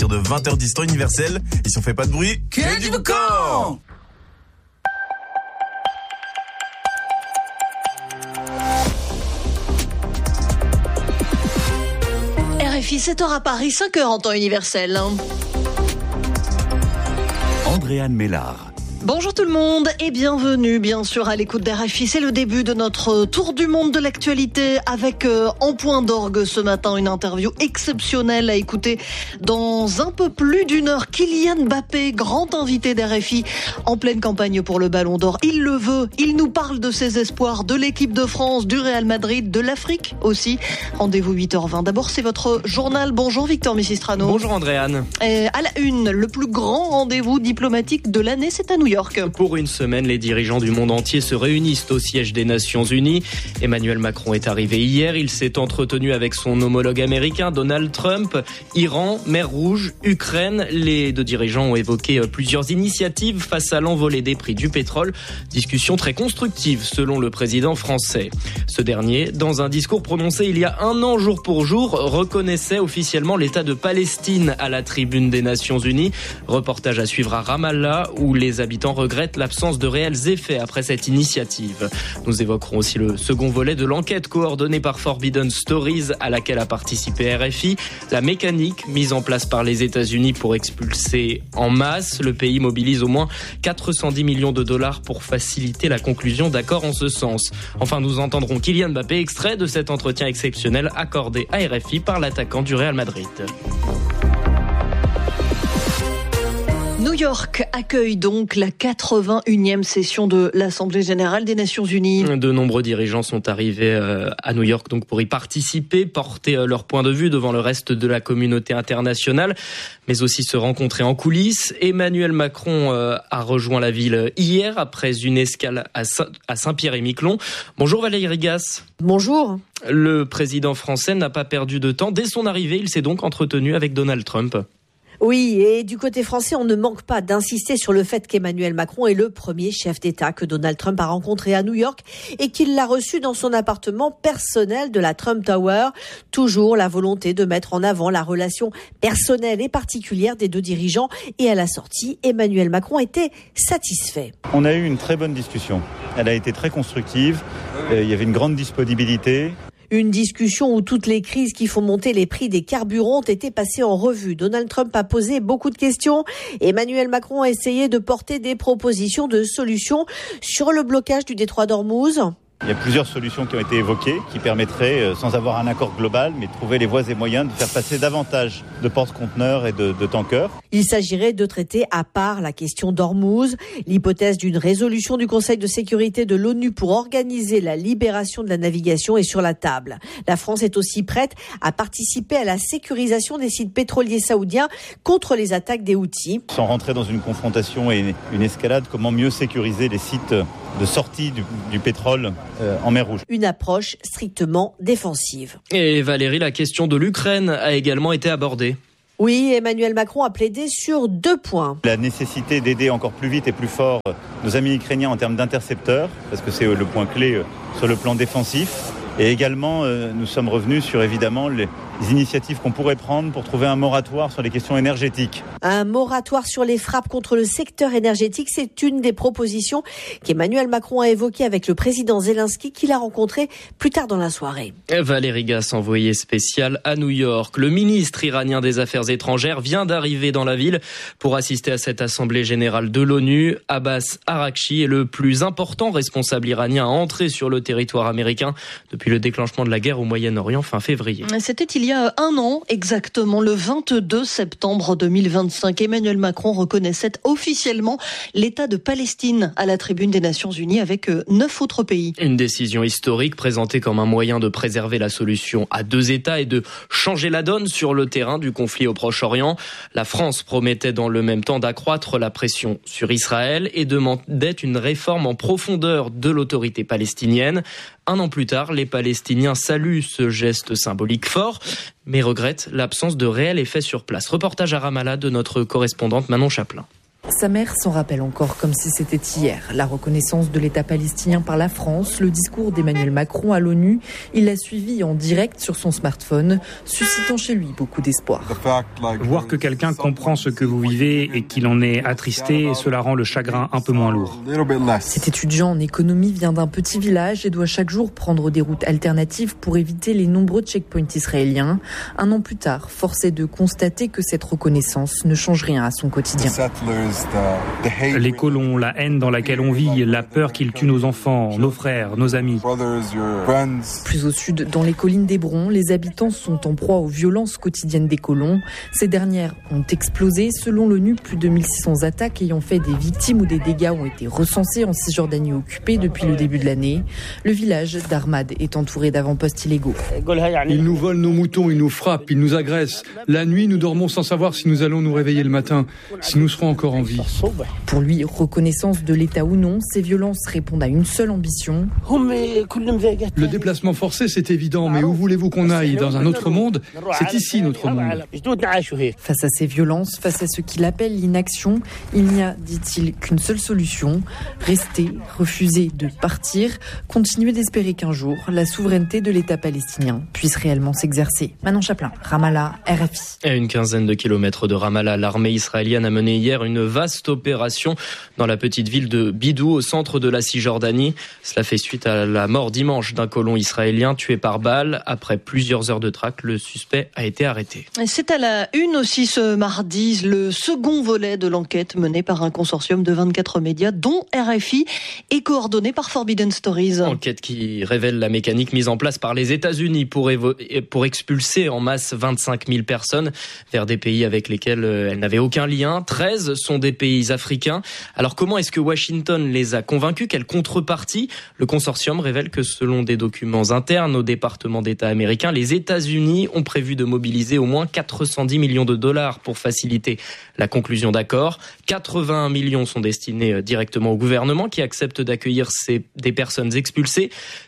de 20h10 temps universel. Et si on fait pas de bruit, que du boucan! RFI, 7h à Paris, 5h en temps universel. Andréane Mélard. Bonjour tout le monde et bienvenue bien sûr à l'écoute d'RFI. C'est le début de notre tour du monde de l'actualité avec en point d'orgue ce matin une interview exceptionnelle à écouter dans un peu plus d'une heure. Kylian Mbappé, grand invité d'RFI en pleine campagne pour le Ballon d'Or. Il le veut, il nous parle de ses espoirs, de l'équipe de France, du Real Madrid, de l'Afrique aussi. Rendez-vous 8h20. D'abord c'est votre journal. Bonjour Victor Messistrano. Bonjour Andréane. À la une, le plus grand rendez-vous diplomatique de l'année, c'est à New York. Pour une semaine, les dirigeants du monde entier se réunissent au siège des Nations Unies. Emmanuel Macron est arrivé hier. Il s'est entretenu avec son homologue américain, Donald Trump. Iran, mer Rouge, Ukraine. Les deux dirigeants ont évoqué plusieurs initiatives face à l'envolée des prix du pétrole. Discussion très constructive, selon le président français. Ce dernier, dans un discours prononcé il y a un an jour pour jour, reconnaissait officiellement l'État de Palestine à la tribune des Nations Unies. Reportage à suivre à Ramallah, où les habitants regrettent l'absence de réels effets après cette initiative. Nous évoquerons aussi le second volet de l'enquête coordonnée par Forbidden Stories à laquelle a participé RFI. La mécanique mise en place par les États-Unis pour expulser en masse. Le pays mobilise au moins 410 millions de dollars pour faciliter la conclusion d'accords en ce sens. Enfin, nous entendrons Kylian Mbappé, extrait de cet entretien exceptionnel accordé à RFI par l'attaquant du Real Madrid. New York accueille donc la 81e session de l'Assemblée générale des Nations Unies. De nombreux dirigeants sont arrivés à New York donc pour y participer, porter leur point de vue devant le reste de la communauté internationale, mais aussi se rencontrer en coulisses. Emmanuel Macron a rejoint la ville hier après une escale à Saint-Pierre-et-Miquelon. Bonjour Valérie Gas. Bonjour. Le président français n'a pas perdu de temps. Dès son arrivée, il s'est donc entretenu avec Donald Trump. Oui, et du côté français, on ne manque pas d'insister sur le fait qu'Emmanuel Macron est le premier chef d'État que Donald Trump a rencontré à New York et qu'il l'a reçu dans son appartement personnel de la Trump Tower. Toujours la volonté de mettre en avant la relation personnelle et particulière des deux dirigeants. Et à la sortie, Emmanuel Macron était satisfait. On a eu une très bonne discussion. Elle a été très constructive. Il y avait une grande disponibilité. Une discussion où toutes les crises qui font monter les prix des carburants ont été passées en revue. Donald Trump a posé beaucoup de questions. Emmanuel Macron a essayé de porter des propositions de solutions sur le blocage du détroit d'Ormuz. Il y a plusieurs solutions qui ont été évoquées qui permettraient, sans avoir un accord global, mais de trouver les voies et moyens de faire passer davantage de porte-conteneurs et de tankers. Il s'agirait de traiter à part la question d'Ormuz, l'hypothèse d'une résolution du Conseil de sécurité de l'ONU pour organiser la libération de la navigation est sur la table. La France est aussi prête à participer à la sécurisation des sites pétroliers saoudiens contre les attaques des Houthis. Sans rentrer dans une confrontation et une escalade, comment mieux sécuriser les sites de sortie du pétrole en mer Rouge. Une approche strictement défensive. Et Valérie, la question de l'Ukraine a également été abordée. Oui, Emmanuel Macron a plaidé sur 2 points. La nécessité d'aider encore plus vite et plus fort nos amis ukrainiens en termes d'intercepteurs, parce que c'est le point clé sur le plan défensif. Et également, nous sommes revenus sur évidemment les initiatives qu'on pourrait prendre pour trouver un moratoire sur les questions énergétiques. Un moratoire sur les frappes contre le secteur énergétique, c'est une des propositions qu'Emmanuel Macron a évoquées avec le président Zelensky qu'il a rencontré plus tard dans la soirée. Valérie Gas, envoyée spéciale à New York. Le ministre iranien des Affaires étrangères vient d'arriver dans la ville pour assister à cette assemblée générale de l'ONU. Abbas Araghchi est le plus important responsable iranien à entrer sur le territoire américain depuis le déclenchement de la guerre au Moyen-Orient fin février. C'était il y a un an exactement, le 22 septembre 2025. Emmanuel Macron reconnaissait officiellement l'État de Palestine à la tribune des Nations Unies avec 9 autres pays. Une décision historique présentée comme un moyen de préserver la solution à 2 États et de changer la donne sur le terrain du conflit au Proche-Orient. La France promettait dans le même temps d'accroître la pression sur Israël et demandait une réforme en profondeur de l'autorité palestinienne. Un an plus tard, les Palestiniens saluent ce geste symbolique fort, mais regrettent l'absence de réel effet sur place. Reportage à Ramallah de notre correspondante Manon Chaplin. Sa mère s'en rappelle encore comme si c'était hier. La reconnaissance de l'État palestinien par la France, le discours d'Emmanuel Macron à l'ONU, il l'a suivi en direct sur son smartphone, suscitant chez lui beaucoup d'espoir. Voir que quelqu'un comprend ce que vous vivez et qu'il en est attristé, cela rend le chagrin un peu moins lourd. Cet étudiant en économie vient d'un petit village et doit chaque jour prendre des routes alternatives pour éviter les nombreux checkpoints israéliens. Un an plus tard, force est de constater que cette reconnaissance ne change rien à son quotidien. Les colons, la haine dans laquelle on vit, la peur qu'ils tuent nos enfants, nos frères, nos amis. Plus au sud, dans les collines d'Hébron, les habitants sont en proie aux violences quotidiennes des colons. Ces dernières ont explosé. Selon l'ONU, plus de 1600 attaques ayant fait des victimes ou des dégâts ont été recensés en Cisjordanie occupée depuis le début de l'année. Le village d'Armad est entouré d'avant-postes illégaux. Ils nous volent nos moutons, ils nous frappent, ils nous agressent. La nuit, nous dormons sans savoir si nous allons nous réveiller le matin, si nous serons encore en vie. Pour lui, reconnaissance de l'État ou non, ces violences répondent à une seule ambition. Le déplacement forcé, c'est évident, mais où voulez-vous qu'on aille ? Dans un autre monde ? C'est ici notre monde. Face à ces violences, face à ce qu'il appelle l'inaction, il n'y a, dit-il, qu'une seule solution, rester, refuser de partir, continuer d'espérer qu'un jour, la souveraineté de l'État palestinien puisse réellement s'exercer. Manon Chaplin, Ramallah, RFI. À une quinzaine de kilomètres de Ramallah, l'armée israélienne a mené hier une vaste opération dans la petite ville de Bidou, au centre de la Cisjordanie. Cela fait suite à la mort dimanche d'un colon israélien tué par balle. Après plusieurs heures de traque, le suspect a été arrêté. C'est à la une aussi ce mardi, le second volet de l'enquête menée par un consortium de 24 médias, dont RFI, et coordonné par Forbidden Stories. Enquête qui révèle la mécanique mise en place par les États-Unis pour expulser en masse 25 000 personnes vers des pays avec lesquels elles n'avaient aucun lien. 13 sont des pays africains. Alors comment est-ce que Washington les a convaincus ? Quelle contrepartie ? Le consortium révèle que selon des documents internes au département d'État américain, les États-Unis ont prévu de mobiliser au moins 410 millions de dollars pour faciliter la conclusion d'accords. 81 millions sont destinés directement au gouvernement qui accepte d'accueillir des personnes expulsées.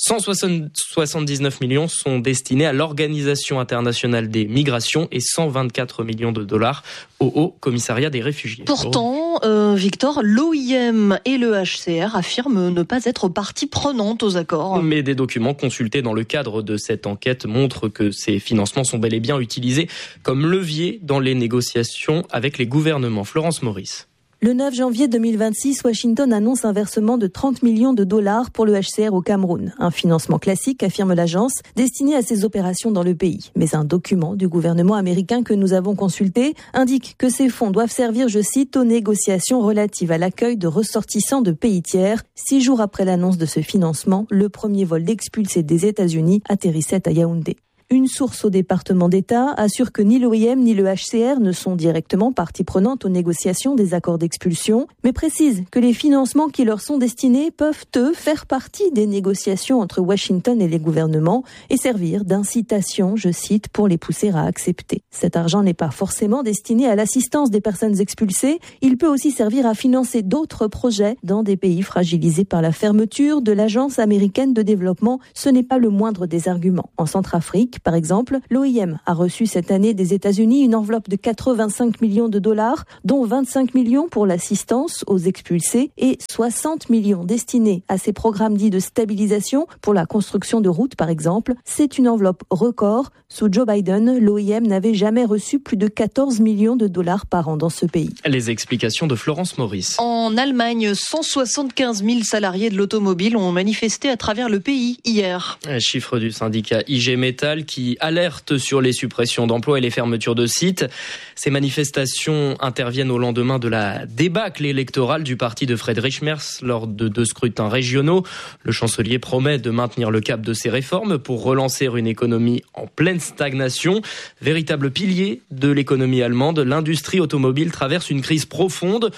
179 millions sont destinés à l'Organisation internationale des migrations et 124 millions de dollars au Haut Commissariat des réfugiés. Pourtant, Victor, l'OIM et le HCR affirment ne pas être partie prenante aux accords. Mais des documents consultés dans le cadre de cette enquête montrent que ces financements sont bel et bien utilisés comme levier dans les négociations avec les gouvernements. Florence Maurice. Le 9 janvier 2026, Washington annonce un versement de 30 millions de dollars pour le HCR au Cameroun. Un financement classique, affirme l'agence, destiné à ses opérations dans le pays. Mais un document du gouvernement américain que nous avons consulté indique que ces fonds doivent servir, je cite, aux négociations relatives à l'accueil de ressortissants de pays tiers. 6 jours après l'annonce de ce financement, le premier vol d'expulsés des États-Unis atterrissait à Yaoundé. Une source au département d'État assure que ni l'OIM ni le HCR ne sont directement partie prenante aux négociations des accords d'expulsion, mais précise que les financements qui leur sont destinés peuvent, eux, faire partie des négociations entre Washington et les gouvernements et servir d'incitation, je cite, pour les pousser à accepter. Cet argent n'est pas forcément destiné à l'assistance des personnes expulsées, il peut aussi servir à financer d'autres projets dans des pays fragilisés par la fermeture de l'Agence américaine de développement. Ce n'est pas le moindre des arguments. En Centrafrique, par exemple, l'OIM a reçu cette année des États-Unis une enveloppe de 85 millions de dollars, dont 25 millions pour l'assistance aux expulsés et 60 millions destinés à ces programmes dits de stabilisation pour la construction de routes, par exemple. C'est une enveloppe record. Sous Joe Biden, l'OIM n'avait jamais reçu plus de 14 millions de dollars par an dans ce pays. Les explications de Florence Maurice. En Allemagne, 175 000 salariés de l'automobile ont manifesté à travers le pays hier. Un chiffre du syndicat IG Metall qui alerte sur les suppressions d'emplois et les fermetures de sites. Ces manifestations interviennent au lendemain de la débâcle électorale du parti de Friedrich Merz lors de 2 scrutins régionaux. Le chancelier promet de maintenir le cap de ses réformes pour relancer une économie en pleine stagnation. Véritable pilier de l'économie allemande, l'industrie automobile traverse une crise profonde.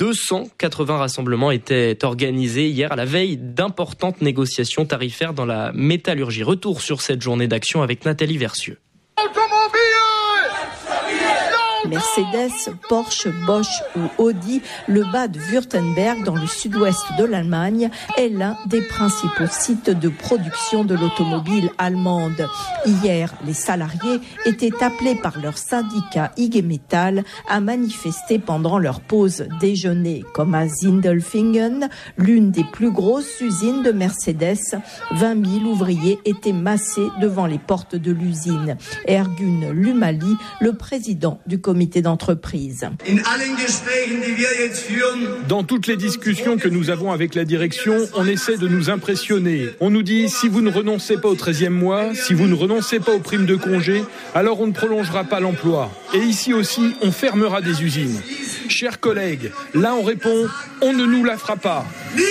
280 rassemblements étaient organisés hier à la veille d'importantes négociations tarifaires dans la métallurgie. Retour sur cette journée d'action avec Nathalie Versieux. Mercedes, Porsche, Bosch ou Audi, le Bade-Württemberg, dans le sud-ouest de l'Allemagne, est l'un des principaux sites de production de l'automobile allemande. Hier, les salariés étaient appelés par leur syndicat IG Metall à manifester pendant leur pause déjeuner, comme à Sindelfingen, l'une des plus grosses usines de Mercedes. 20 000 ouvriers étaient massés devant les portes de l'usine. Ergun Lumali, le président du comité d'entreprise. Dans toutes les discussions que nous avons avec la direction, on essaie de nous impressionner. On nous dit, si vous ne renoncez pas au 13e mois, si vous ne renoncez pas aux primes de congé, alors on ne prolongera pas l'emploi. Et ici aussi, on fermera des usines. Chers collègues, là on répond, on ne nous la fera pas.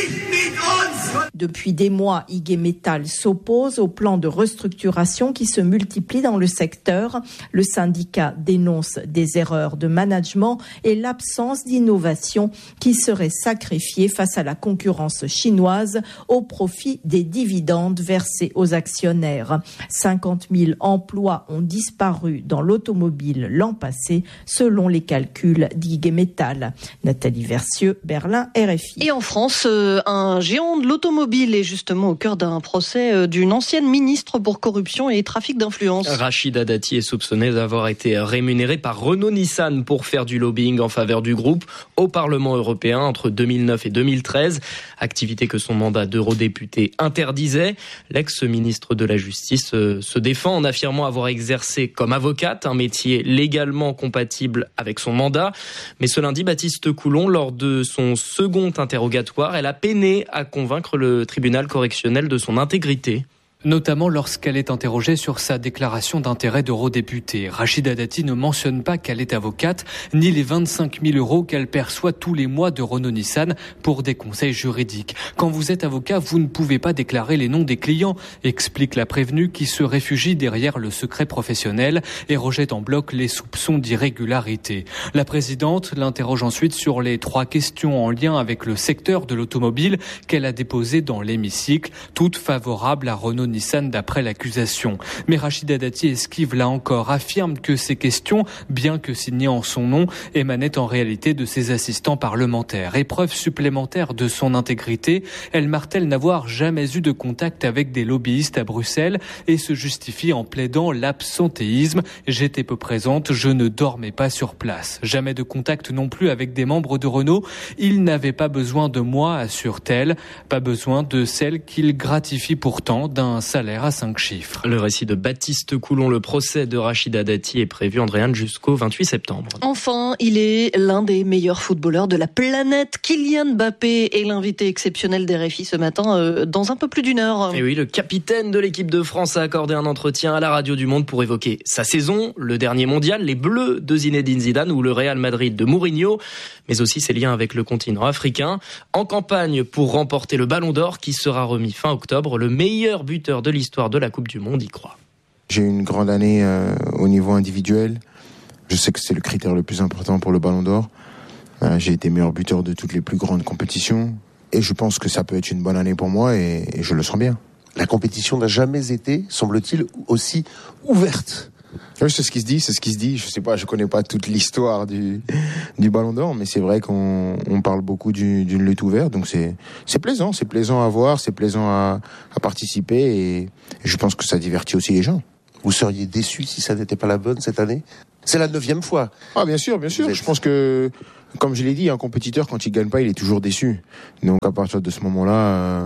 Depuis des mois, IG Metall s'oppose au plan de restructuration qui se multiplie dans le secteur. Le syndicat dénonce des erreurs de management et l'absence d'innovation qui serait sacrifiée face à la concurrence chinoise au profit des dividendes versés aux actionnaires. 50 000 emplois ont disparu dans l'automobile l'an passé, selon les calculs d'IG Metall. Nathalie Versieux, Berlin, RFI. Et en France, un géant de l'automobile est justement au cœur d'un procès d'une ancienne ministre pour corruption et trafic d'influence. Rachida Dati est soupçonnée d'avoir été rémunérée par Renault-Nissan pour faire du lobbying en faveur du groupe au Parlement européen entre 2009 et 2013, activité que son mandat d'eurodéputé interdisait. L'ex-ministre de la Justice se défend en affirmant avoir exercé comme avocate, un métier légalement compatible avec son mandat. Mais ce lundi, Baptiste Coulon, lors de son second interrogatoire, elle a peiné à convaincre le tribunal correctionnel de son intégrité. Notamment lorsqu'elle est interrogée sur sa déclaration d'intérêt d'eurodéputée. Rachida Dati ne mentionne pas qu'elle est avocate, ni les 25 000 € qu'elle perçoit tous les mois de Renault-Nissan pour des conseils juridiques. Quand vous êtes avocat, vous ne pouvez pas déclarer les noms des clients, explique la prévenue qui se réfugie derrière le secret professionnel et rejette en bloc les soupçons d'irrégularité. La présidente l'interroge ensuite sur les 3 questions en lien avec le secteur de l'automobile qu'elle a déposées dans l'hémicycle, toutes favorables à Renault-Nissan d'après l'accusation. Mais Rachida Dati esquive là encore, affirme que ces questions, bien que signées en son nom, émanaient en réalité de ses assistants parlementaires. Épreuve supplémentaire de son intégrité, elle martèle n'avoir jamais eu de contact avec des lobbyistes à Bruxelles et se justifie en plaidant l'absentéisme. J'étais peu présente, je ne dormais pas sur place. Jamais de contact non plus avec des membres de Renault. Il n'avait pas besoin de moi, assure-t-elle. Pas besoin de celle qu'il gratifie pourtant d'un salaire à 5 chiffres. Le récit de Baptiste Coulon, le procès de Rachida Dati est prévu, Andréane, jusqu'au 28 septembre. Enfin, il est l'un des meilleurs footballeurs de la planète. Kylian Mbappé est l'invité exceptionnel d'RFI ce matin, dans un peu plus d'une heure. Et oui, le capitaine de l'équipe de France a accordé un entretien à la Radio du Monde pour évoquer sa saison, le dernier mondial, les Bleus de Zinedine Zidane ou le Real Madrid de Mourinho, mais aussi ses liens avec le continent africain. En campagne pour remporter le Ballon d'Or qui sera remis fin octobre, le meilleur buteur de l'histoire de la Coupe du Monde y croit. J'ai eu une grande année au niveau individuel. Je sais que c'est le critère le plus important pour le Ballon d'Or. J'ai été meilleur buteur de toutes les plus grandes compétitions. Et je pense que ça peut être une bonne année pour moi et je le sens bien. La compétition n'a jamais été, semble-t-il, aussi ouverte. Oui, c'est ce qui se dit. Je sais pas, je connais pas toute l'histoire du Ballon d'Or, mais c'est vrai qu'on parle beaucoup d'une lutte ouverte, donc c'est plaisant à voir, c'est plaisant à participer et je pense que ça divertit aussi les gens. Vous seriez déçu si ça n'était pas la bonne cette année ? C'est la 9e fois. Ah, bien sûr. Je pense que, comme je l'ai dit, un compétiteur, quand il gagne pas, il est toujours déçu. Donc, à partir de ce moment-là,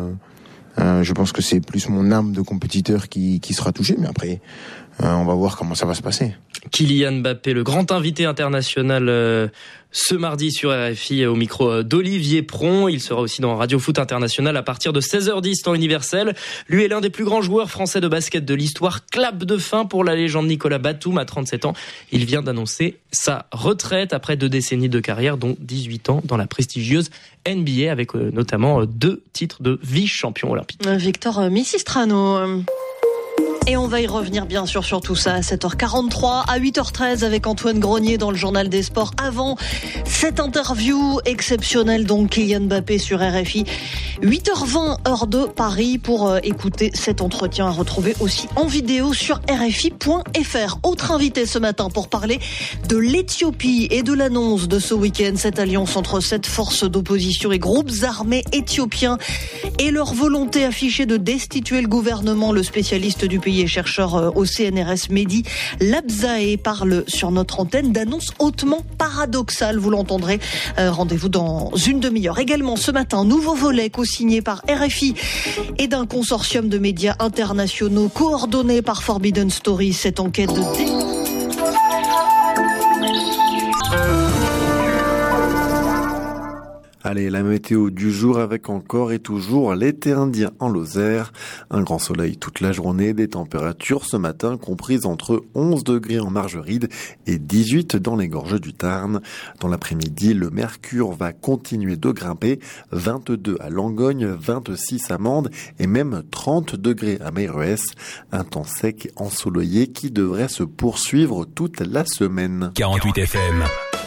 je pense que c'est plus mon âme de compétiteur qui sera touchée, mais après, on va voir comment ça va se passer. Kylian Mbappé, le grand invité international ce mardi sur RFI au micro d'Olivier Pron. Il sera aussi dans Radio Foot International à partir de 16h10 temps universel. Lui est l'un des plus grands joueurs français de basket de l'histoire. Clap de fin pour la légende Nicolas Batum à 37 ans. Il vient d'annoncer sa retraite après 2 décennies de carrière, dont 18 ans dans la prestigieuse NBA avec notamment 2 titres de vice-champion olympique. Victor Misistrano. Et on va y revenir bien sûr sur tout ça à 7h43, à 8h13 avec Antoine Grenier dans le journal des sports. Avant cette interview exceptionnelle, donc Kylian Mbappé sur RFI. 8h20 heure de Paris pour écouter cet entretien à retrouver aussi en vidéo sur RFI.fr. Autre invité ce matin pour parler de l'Éthiopie et de l'annonce de ce week-end, cette alliance entre 7 forces d'opposition et groupes armés éthiopiens et leur volonté affichée de destituer le gouvernement. Le spécialiste du pays et chercheur au CNRS Mehdi Labzae parle sur notre antenne d'annonces hautement paradoxales. Vous l'entendrez. Rendez-vous dans une demi-heure. Également ce matin, nouveau volet co-signé par RFI et d'un consortium de médias internationaux coordonné par Forbidden Stories. Cette enquête de... Allez, la météo du jour avec encore et toujours l'été indien en Lozère. Un grand soleil toute la journée, des températures ce matin comprises entre 11 degrés en Margeride et 18 dans les gorges du Tarn. Dans l'après-midi, le mercure va continuer de grimper, 22 à Langogne, 26 à Mende et même 30 degrés à Meyrues. Un temps sec ensoleillé qui devrait se poursuivre toute la semaine. 48 FM.